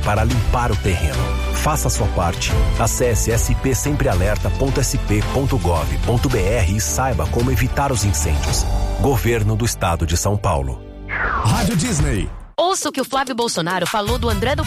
para limpar o terreno. Faça a sua parte. Acesse spsemprealerta.sp.gov.br e saiba como evitar os incêndios. Governo do Estado de São Paulo. Rádio Disney. Ouça o que o Flávio Bolsonaro falou do André do